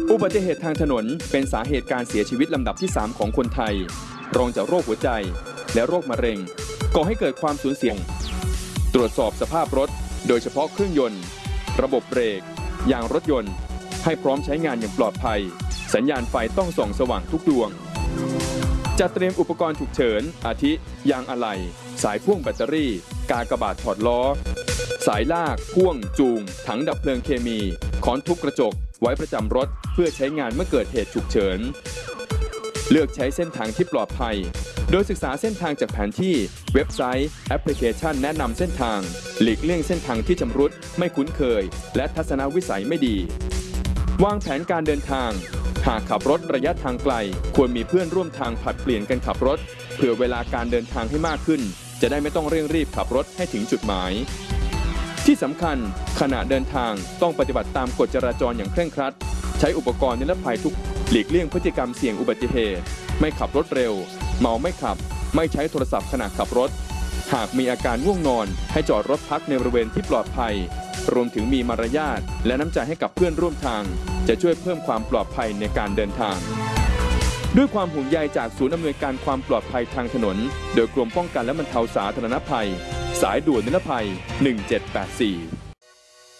อุบัติเหตุทางถนนเป็นสาเหตุการเสียชีวิตลำดับที่ 3 ของคนไทยรองจากโรคหัวใจและโรคมะเร็งก่อให้เกิดความสูญเสียตรวจสอบสภาพรถโดยเฉพาะเครื่องยนต์ระบบเบรกยางรถยนต์ให้พร้อมใช้งานอย่างปลอดภัยสัญญาณไฟต้องส่องสว่างทุกดวงจัดเตรียมอุปกรณ์ฉุกเฉินอาทิยางอะไหล่สายพ่วงแบตเตอรี่กากบาทถอดล้อสายลากพ่วงจูงถังดับเพลิงเคมีค้อนทุบกระจกไว้ประจำรถเพื่อใช้งานเมื่อเกิดเหตุฉุกเฉินเลือกใช้เส้นทางที่ปลอดภัยโดยศึกษาเส้นทางจากแผนที่เว็บไซต์แอปพลิเคชันแนะนำเส้นทางหลีกเลี่ยงเส้นทางที่ชำรุดไม่คุ้นเคยและทัศนวิสัยไม่ดีวางแผนการเดินทางหากขับรถระยะทางไกลควรมีเพื่อนร่วมทางผลัดเปลี่ยนกันขับรถเผื่อเวลาการเดินทางให้มากขึ้นจะได้ไม่ต้องเร่งรีบขับรถให้ถึงจุดหมายที่สำคัญขณะเดินทางต้องปฏิบัติตามกฎจราจรอย่างเคร่งครัดใช้อุปกรณ์นิรภัยทุกหลีกเลี่ยงพฤติกรรมเสี่ยงอุบัติเหตุไม่ขับรถเร็วเมาไม่ขับไม่ใช้โทรศัพท์ขณะขับรถหากมีอาการง่วงนอนให้จอดรถพักในบริเวณที่ปลอดภัยรวมถึงมีมารยาทและน้ำใจให้กับเพื่อนร่วมทางจะช่วยเพิ่มความปลอดภัยในการเดินทางด้วยความห่วงใยจากศูนย์อำนวยการความปลอดภัยทางถนนโดยกรมป้องกันและบรรเทาสาธารณภัยสายด่วนนิรภัย1784